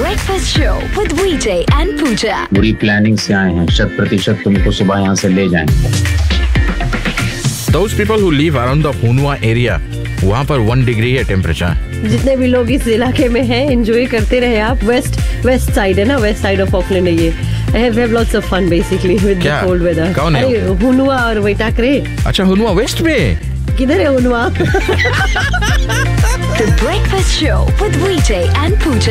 Breakfast Show with VJ and Pooja. बुरी planning से आए हैं, 100% तुमको सुबह यहाँ से ले जाएंगे. Those people who live around the Hunua area, वहाँ पर 1 डिग्री है टेम्परेचर. जितने भी लोग इस इलाके में हैं, एंजॉय करते रहे आप. वेस्ट साइड है ना, वेस्ट साइड ऑफ ऑकलैंड है ये. I have lots of fun basically with the cold weather. कौन है? अरे हुनुआ और वैटाकरे. अच्छा, हुनुआ वेस्ट में. किधर है हुनुआ? The Breakfast Show with VJ and Pooja.